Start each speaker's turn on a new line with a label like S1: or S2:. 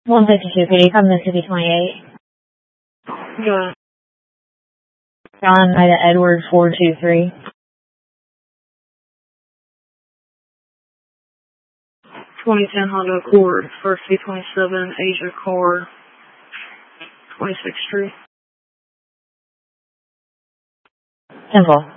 S1: 152, could you come Mississippi 28?
S2: Got it.
S1: John Ida Edward 423.
S2: 2010 Honda Accord, first V27, Asia Car, 26th Street.
S1: Simple.